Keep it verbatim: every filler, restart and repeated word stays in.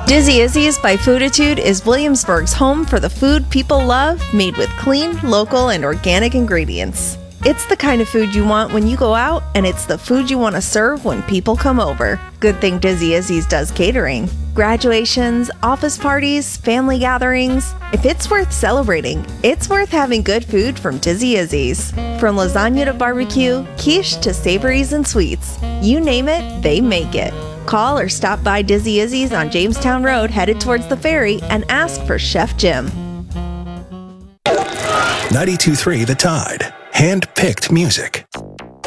Dizzy Izzy's by Fooditude is Williamsburg's home for the food people love, made with clean, local, and organic ingredients. It's the kind of food you want when you go out, and it's the food you want to serve when people come over. Good thing Dizzy Izzy's does catering. Graduations, office parties, family gatherings. If it's worth celebrating, it's worth having good food from Dizzy Izzy's. From lasagna to barbecue, quiche to savories and sweets. You name it, they make it. Call or stop by Dizzy Izzy's on Jamestown Road headed towards the ferry and ask for Chef Jim. ninety-two point three The Tide. Hand-picked music.